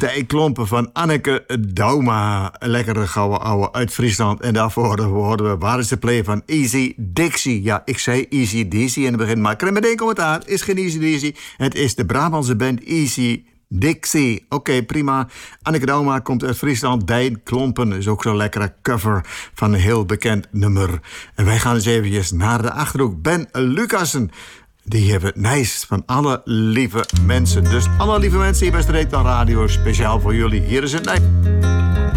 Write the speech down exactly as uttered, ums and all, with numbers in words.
Dijkklompen van Anneke Dauma. Lekkere gouden ouwe uit Friesland. En daarvoor hoorden we Waar is de play van Easy Dixie. Ja, ik zei Easy Dixie in het begin, maar ik kreeg meteen commentaar. Het is geen Easy Dixie. Het is de Brabantse band Easy Dixie. Oké, okay, prima. Anneke Dauma komt uit Friesland. Dijkklompen is ook zo'n lekkere cover van een heel bekend nummer. En wij gaan eens eventjes naar de Achterhoek. Ben Lucassen. Die hebben het nice van alle lieve mensen. Dus alle lieve mensen hier bij Streektaal Radio, speciaal voor jullie. Hier is het nice.